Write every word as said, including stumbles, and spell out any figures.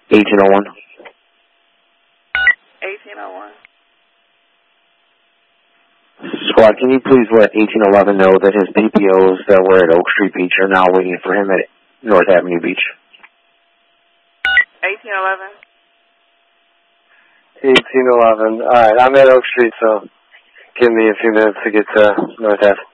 eighteen oh one. eighteen oh one. Squad, can you please let eighteen eleven know that his P P Os that were at Oak Street Beach are now waiting for him at North Avenue Beach? eighteen eleven. eighteen eleven. All right, I'm at Oak Street, so give me a few minutes to get to North Ave.